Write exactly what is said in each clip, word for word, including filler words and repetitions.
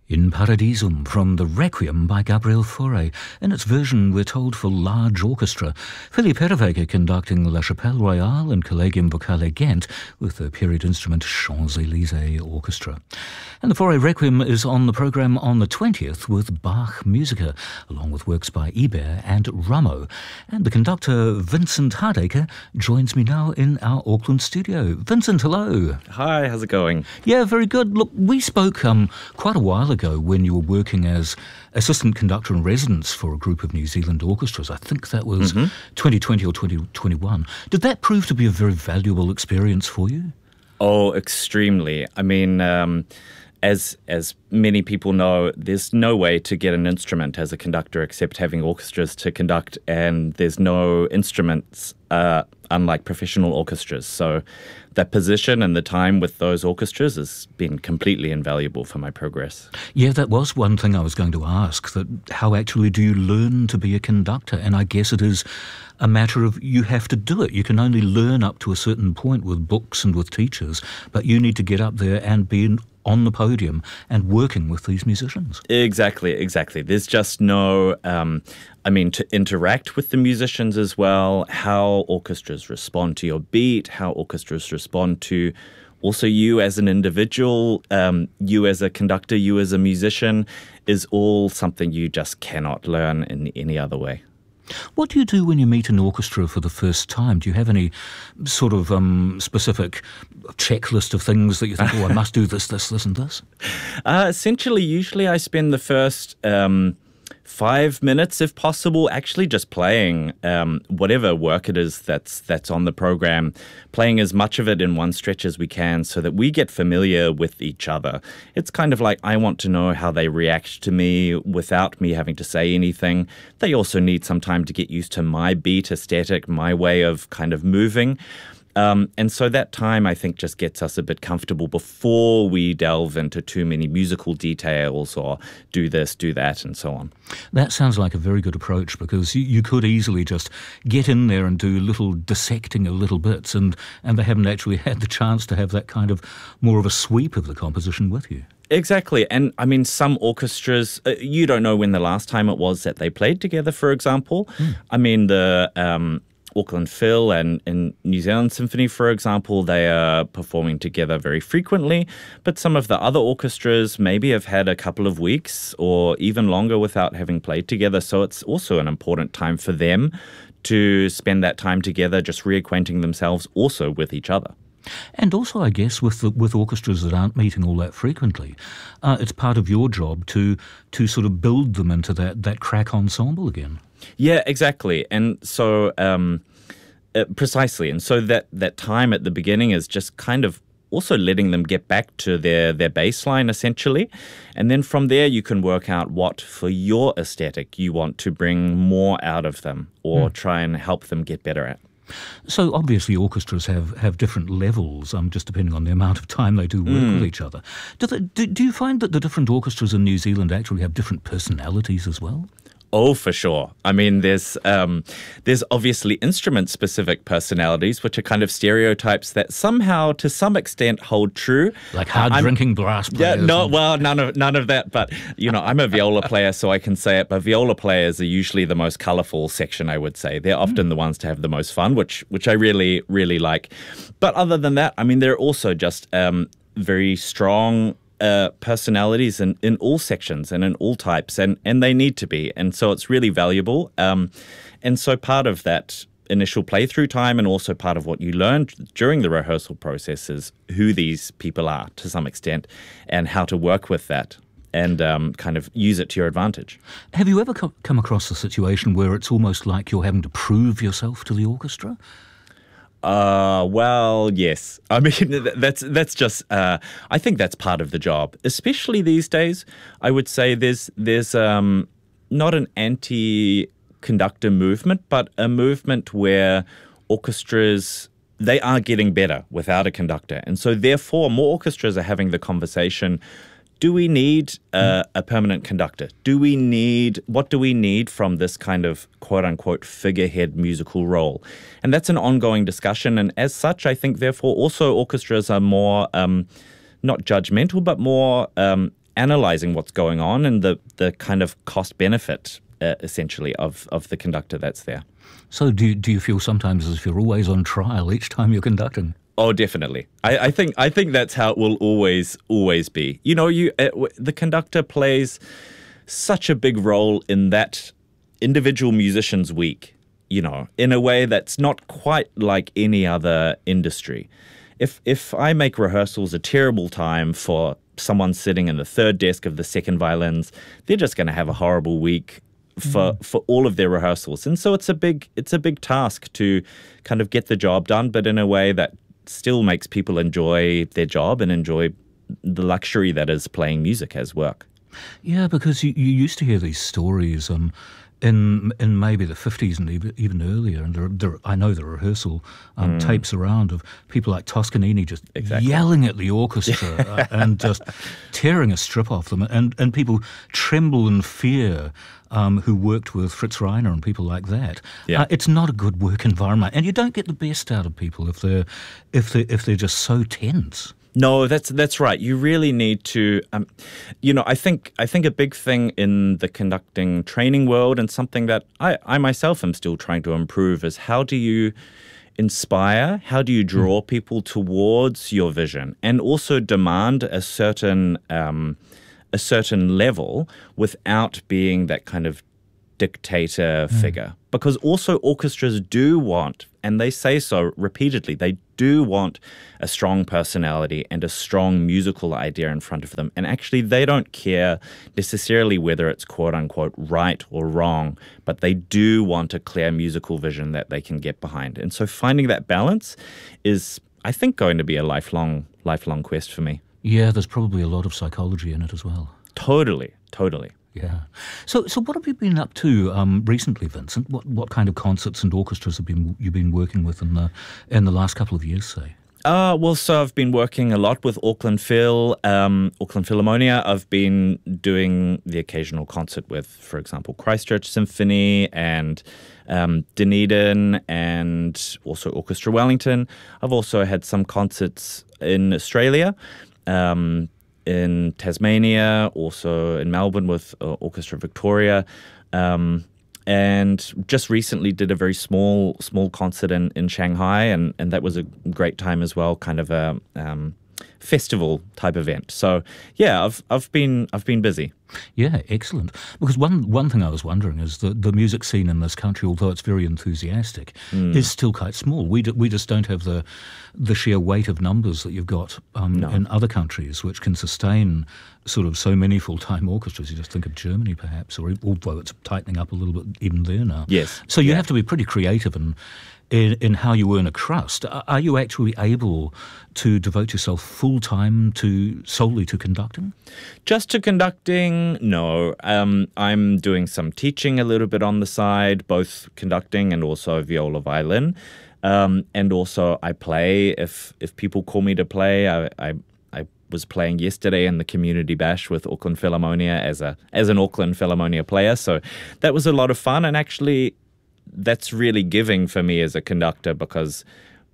In Paradisum from the Requiem by Gabriel Fauré. In its version, we're told, for large orchestra. Philippe Herreweghe conducting La Chapelle Royale and Collegium Vocale Ghent with the period instrument Champs-Élysées Orchestra. And the Fauré Requiem is on the programme on the twentieth with Bach Musica, along with works by Ibert and Rameau. And the conductor Vincent Hardacre joins me now in our Auckland studio. Vincent, hello. Hi, how's it going? Yeah, very good. Look, we spoke um, quite a while ago when you were working as assistant conductor in residence for a group of New Zealand orchestras. I think that was mm-hmm. twenty twenty or twenty twenty-one. Did that prove to be a very valuable experience for you? Oh, extremely. I mean, um, as as many people know, there's no way to get an instrument as a conductor except having orchestras to conduct, and there's no instruments uh, unlike professional orchestras. So that position and the time with those orchestras has been completely invaluable for my progress. Yeah, that was one thing I was going to ask, that how actually do you learn to be a conductor? And I guess it is a matter of you have to do it. You can only learn up to a certain point with books and with teachers, but you need to get up there and be on the podium and working with these musicians. Exactly, exactly. There's just no, um, I mean, to interact with the musicians as well, how orchestras respond to your beat, how orchestras respond to also you as an individual, um, you as a conductor, you as a musician, is all something you just cannot learn in any other way. What do you do when you meet an orchestra for the first time? Do you have any sort of um, specific checklist of things that you think, oh, I must do this, this, this, and this? Uh, essentially, usually I spend the first um, five minutes, if possible, actually just playing um, whatever work it is that's that's on the program, playing as much of it in one stretch as we can so that we get familiar with each other. It's kind of like I want to know how they react to me without me having to say anything. They also need some time to get used to my beat aesthetic, my way of kind of moving. Um, and so that time, I think, just gets us a bit comfortable before we delve into too many musical details or do this, do that, and so on. That sounds like a very good approach, because you, you could easily just get in there and do little dissecting of little bits, and, and they haven't actually had the chance to have that kind of more of a sweep of the composition with you. Exactly. And I mean, some orchestras, uh, you don't know when the last time it was that they played together, for example. Mm. I mean, the Um, Auckland Phil and, and New Zealand Symphony, for example, they are performing together very frequently, but some of the other orchestras maybe have had a couple of weeks or even longer without having played together, so it's also an important time for them to spend that time together, just reacquainting themselves also with each other. And also, I guess, with the, with orchestras that aren't meeting all that frequently, uh, it's part of your job to to sort of build them into that, that crack ensemble again. Yeah, exactly. And so, um, uh, precisely. And so that, that time at the beginning is just kind of also letting them get back to their, their baseline, essentially. And then from there, you can work out what, for your aesthetic, you want to bring more out of them or mm. try and help them get better at. So obviously orchestras have, have different levels, um, just depending on the amount of time they do work mm. with each other. Do, they, do, do you find that the different orchestras in New Zealand actually have different personalities as well? Oh, for sure. I mean, there's um, there's obviously instrument-specific personalities, which are kind of stereotypes that somehow, to some extent, hold true. Like hard-drinking brass players. Yeah, no, well, none of none of that. But you know, I'm a viola player, so I can say it. But viola players are usually the most colourful section, I would say. They're often mm. the ones to have the most fun, which which I really really like. But other than that, I mean, they're also just um, very strong Uh, personalities in, in all sections and in all types, and, and they need to be. And so it's really valuable. Um, and so part of that initial playthrough time and also part of what you learn during the rehearsal process is who these people are to some extent and how to work with that and um, kind of use it to your advantage. Have you ever co- come across a situation where it's almost like you're having to prove yourself to the orchestra? Uh, well, yes. I mean, that's that's just. Uh, I think that's part of the job, especially these days. I would say there's there's um, not an anti-conductor movement, but a movement where orchestras, they are getting better without a conductor, and so therefore more orchestras are having the conversation. Do we need uh, a permanent conductor? Do we need, what do we need from this kind of quote-unquote figurehead musical role? And that's an ongoing discussion. And as such, I think, therefore, also orchestras are more, um, not judgmental, but more um, analyzing what's going on and the, the kind of cost benefit, uh, essentially, of, of the conductor that's there. So do you, do you feel sometimes as if you're always on trial each time you're conducting? Oh, definitely. I, I think I think that's how it will always always be. You know, you uh, w- the conductor plays such a big role in that individual musician's week. You know, in a way that's not quite like any other industry. If if I make rehearsals a terrible time for someone sitting in the third desk of the second violins, they're just going to have a horrible week for mm. for all of their rehearsals. And so it's a big it's a big task to kind of get the job done, but in a way that still makes people enjoy their job and enjoy the luxury that is playing music as work. Yeah, because you, you used to hear these stories um, in in maybe the fifties and even, even earlier, and there, there, I know the rehearsal um, mm. tapes around of people like Toscanini just exactly. yelling at the orchestra uh, and just tearing a strip off them, and, and people tremble in fear Um, who worked with Fritz Reiner and people like that. Yeah. Uh, it's not a good work environment, and you don't get the best out of people if they're if they if they're just so tense. No, that's that's right. You really need to, um, you know, I think I think a big thing in the conducting training world, and something that I, I myself am still trying to improve, is how do you inspire, how do you draw mm. people towards your vision, and also demand a certain um, a certain level without being that kind of dictator mm. figure. Because also orchestras do want, and they say so repeatedly, they do want a strong personality and a strong musical idea in front of them. And actually they don't care necessarily whether it's quote unquote right or wrong, but they do want a clear musical vision that they can get behind. And so finding that balance is, I think, going to be a lifelong, lifelong quest for me. Yeah, there's probably a lot of psychology in it as well. Totally, totally. Yeah. So, so what have you been up to um, recently, Vincent? What what kind of concerts and orchestras have been you've been working with in the in the last couple of years, say? Uh, well, so I've been working a lot with Auckland Phil, um, Auckland Philharmonia. I've been doing the occasional concert with, for example, Christchurch Symphony and um, Dunedin, and also Orchestra Wellington. I've also had some concerts in Australia, um, in Tasmania, also in Melbourne with uh, Orchestra Victoria, um, and just recently did a very small small concert in, in Shanghai, and, and that was a great time as well, kind of a um, festival type event. So yeah, I've I've been I've been busy. Yeah, excellent. Because one one thing I was wondering is that the music scene in this country, although it's very enthusiastic, mm. is still quite small. We do, we just don't have the the sheer weight of numbers that you've got um, no. in other countries, which can sustain sort of so many full-time orchestras. You just think of Germany, perhaps, or although it's tightening up a little bit even there now. Yes. So you yeah. have to be pretty creative and. In, in how you earn a crust. Are you actually able to devote yourself full time to solely to conducting? Just to conducting, no. Um, I'm doing some teaching a little bit on the side, both conducting and also viola violin. Um, and also I play if if people call me to play. I, I I was playing yesterday in the community bash with Auckland Philharmonia as a as an Auckland Philharmonia player. So that was a lot of fun, and actually that's really giving for me as a conductor, because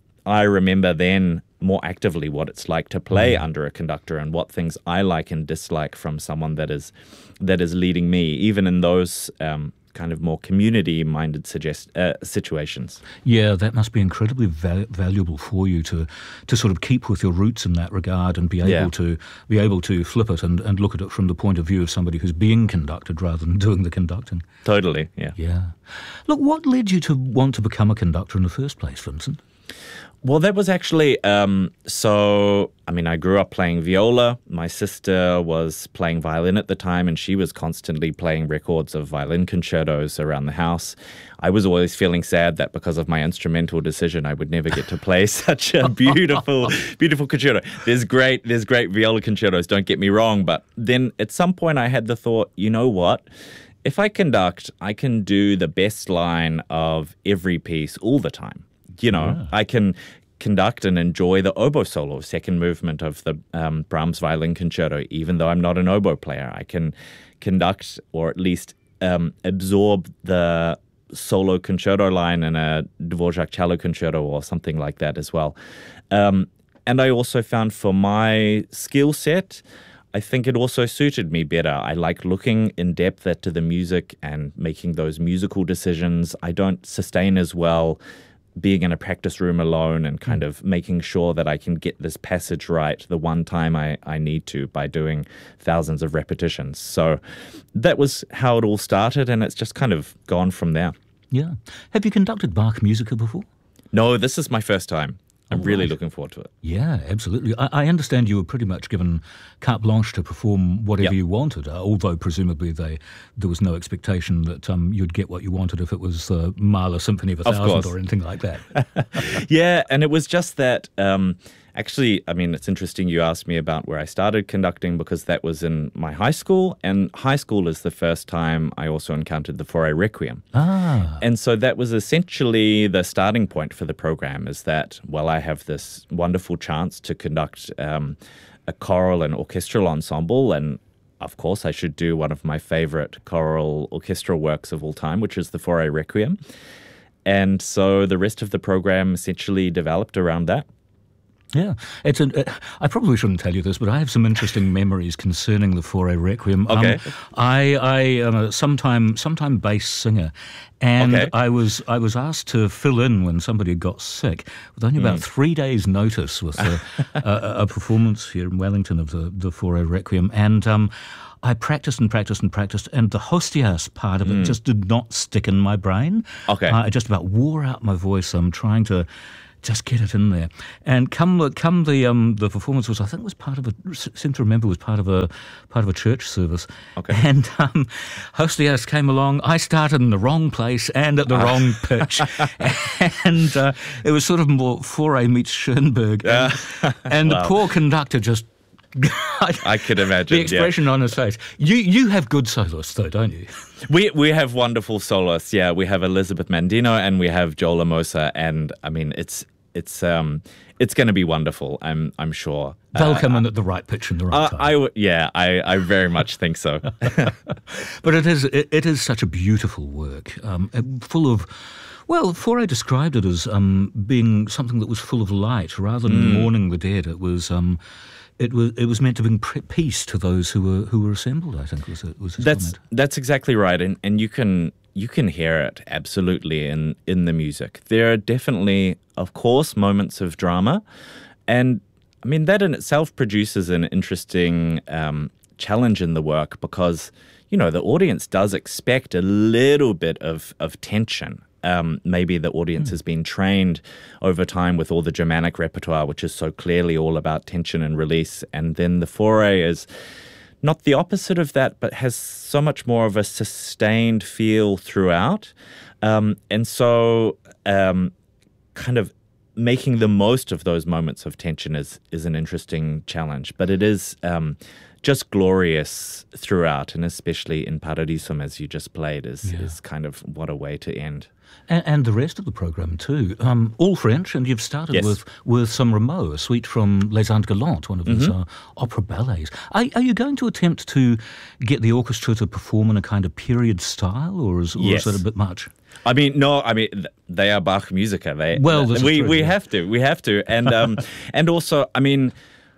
I remember then more actively what it's like to play mm. under a conductor and what things I like and dislike from someone that is that is leading me, even in those um, kind of more community-minded suggest, uh, situations. Yeah, that must be incredibly val- valuable for you to to sort of keep with your roots in that regard and be able yeah. to be able to flip it and, and look at it from the point of view of somebody who's being conducted rather than doing the conducting. Totally, yeah. Yeah. Look, what led you to want to become a conductor in the first place, Vincent? Well, that was actually, um, so, I mean, I grew up playing viola. My sister was playing violin at the time, and she was constantly playing records of violin concertos around the house. I was always feeling sad that because of my instrumental decision, I would never get to play such a beautiful, beautiful concerto. There's great, there's great viola concertos, don't get me wrong, but then at some point I had the thought, you know what? If I conduct, I can do the best line of every piece all the time. You know, yeah. I can conduct and enjoy the oboe solo, second movement of the um, Brahms violin concerto, even though I'm not an oboe player. I can conduct, or at least um, absorb the solo concerto line in a Dvorak cello concerto or something like that as well. Um, and I also found for my skill set, I think it also suited me better. I like looking in depth at the music and making those musical decisions. I don't sustain as well being in a practice room alone and kind of making sure that I can get this passage right the one time I, I need to by doing thousands of repetitions. So that was how it all started, and it's just kind of gone from there. Yeah. Have you conducted Bach Musica before? No, this is my first time. I'm Oh, really right. looking forward to it. Yeah, absolutely. I, I understand you were pretty much given carte blanche to perform whatever Yep. you wanted, uh, although presumably they there was no expectation that um, you'd get what you wanted if it was uh, Mahler Symphony of a Of Thousand course. or anything like that. Yeah, and it was just that, um, actually, I mean, it's interesting you asked me about where I started conducting, because that was in my high school, and high school is the first time I also encountered the Fauré Requiem. Ah, And so that was essentially the starting point for the program, is that, well, I have this wonderful chance to conduct um, a choral and orchestral ensemble, and of course I should do one of my favorite choral orchestral works of all time, which is the Fauré Requiem. And so the rest of the program essentially developed around that. yeah. It's an, uh, I probably shouldn't tell you this, but I have some interesting memories concerning the Fauré Requiem. Okay. Um, I, I am a sometime, sometime bass singer, and Okay. I was I was asked to fill in when somebody got sick with only about three days' notice with a, a, a performance here in Wellington of the, the Fauré Requiem. And um, I practiced and practiced and practiced, and the Hostias part of it just did not stick in my brain. Okay. Uh, I just about wore out my voice. I'm trying to just get it in there. And come the come the um the performance was, I think, was part of a seem to remember was part of a part of a church service. Okay. And um, Hostias came along. I started in the wrong place and at the wrong pitch, and uh, it was sort of more Fauré meets Schoenberg, and, and the poor conductor just. I could imagine. The expression on his face. You you have good soloists though, don't you? Yeah. We we have wonderful soloists. Yeah, we have Elizabeth Mandino and we have Joel Amosa, and I mean it's it's um it's going to be wonderful. I'm I'm sure. They'll Uh, come in at the right pitch and the right uh, time. I w- yeah, I I very much think so. But it is it, it is such a beautiful work, um, uh, full of. Well, Fauré described it as um, being something that was full of light, rather than mourning the dead. It was um, it was it was meant to bring pre- peace to those who were who were assembled. I think was it was his That's comment. that's exactly right, and and you can you can hear it absolutely in in the music. There are definitely, of course, moments of drama, and I mean that in itself produces an interesting um, challenge in the work, because you know the audience does expect a little bit of of tension. Um, maybe the audience has been trained over time with all the Germanic repertoire, which is so clearly all about tension and release. And then the Fauré is not the opposite of that, but has so much more of a sustained feel throughout. Um, and so um, kind of making the most of those moments of tension is, is an interesting challenge. But it is um, just glorious throughout, and especially in Paradisum, as you just played, is, Yeah. is kind of what a way to end. And, and the rest of the program too, um, all French, and you've started Yes. with with some Rameau, a suite from Les Indes Galantes, one of his uh, opera ballets. Are, are you going to attempt to get the orchestra to perform in a kind of period style, or is, or Yes. is that a bit much? I mean, no, I mean, th- they are Bach Musica. They, Well, this is we, true, we yeah. have to, we have to. And, um, and also, I mean,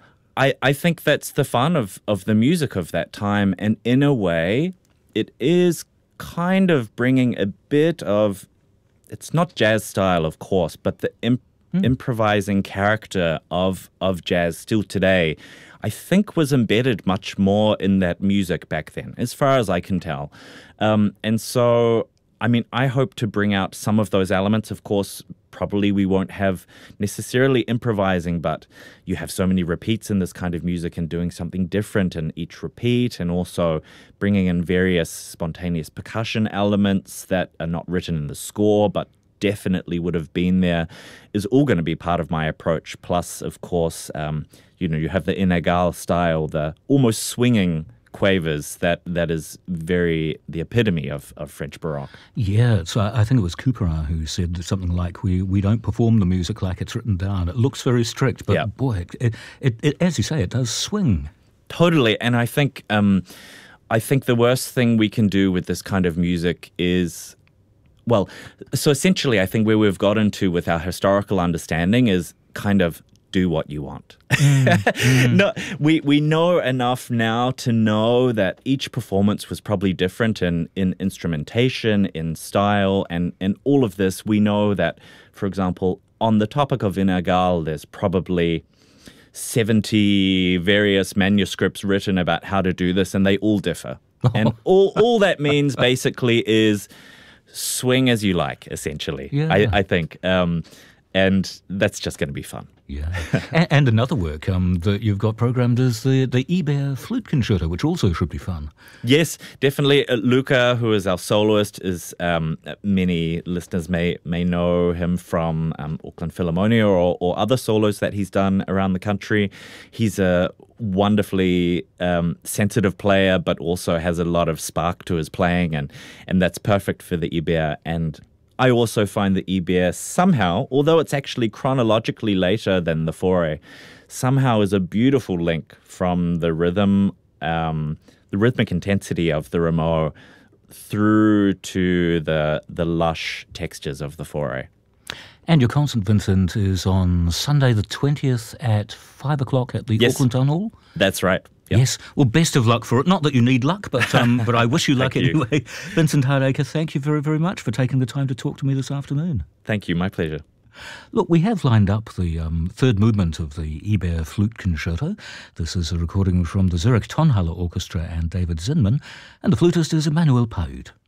I, I think that's the fun of, of the music of that time. And in a way, it is kind of bringing a bit of, it's not jazz style, of course, but the imp- improvising character of, of jazz still today, I think was embedded much more in that music back then, as far as I can tell. Um, and so, I mean, I hope to bring out some of those elements. Of course, probably we won't have necessarily improvising, but you have so many repeats in this kind of music, and doing something different in each repeat, and also bringing in various spontaneous percussion elements that are not written in the score, but definitely would have been there, is all going to be part of my approach. Plus, of course, um, you know, you have the Inégale style, the almost swinging quavers that that is very the epitome of, of French Baroque. Yeah, so I I think it was Couperin who said something like, "We we don't perform the music like it's written down. It looks very strict, but Yeah. boy, it, it, it, it, as you say, it does swing." Totally, and I think um, I think the worst thing we can do with this kind of music is, well, so essentially, I think where we've gotten to with our historical understanding is kind of do what you want. Mm, mm. No, we, we know enough now to know that each performance was probably different in, in instrumentation, in style, and, and all of this. We know that, for example, on the topic of Inagal, there's probably seventy various manuscripts written about how to do this, and they all differ. And all, all that means basically is swing as you like, essentially, yeah. I, I think. Um, and that's just going to be fun. Yeah. and, and another work um, that you've got programmed is the, the Eber Flute Concerto, which also should be fun. Yes, definitely. Uh, Luca, who is our soloist, is um, many listeners may may know him from um, Auckland Philharmonia or, or other solos that he's done around the country. He's a wonderfully um, sensitive player, but also has a lot of spark to his playing, and, and that's perfect for the Eber. And I also find the Eber somehow, although it's actually chronologically later than the Fauré, somehow is a beautiful link from the rhythm, um, the rhythmic intensity of the Rameau through to the the lush textures of the Fauré. And your concert, Vincent, is on Sunday the twentieth at five o'clock at the Yes. Auckland Town Hall? That's right. Yep. Yes. Well, best of luck for it. Not that you need luck, but um, but I wish you luck Thank you. anyway. Vincent Hardacre, thank you very, very much for taking the time to talk to me this afternoon. Thank you. My pleasure. Look, we have lined up the um, third movement of the Eber Flute Concerto. This is a recording from the Zurich Tonhalle Orchestra and David Zinman, and the flutist is Emmanuel Paud.